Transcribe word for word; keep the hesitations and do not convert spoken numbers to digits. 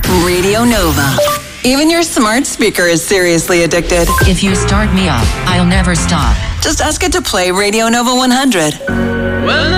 Radio Nova. Even your smart speaker is seriously addicted. If you start me up, I'll never stop. Just ask it to play Radio Nova one hundred. Well,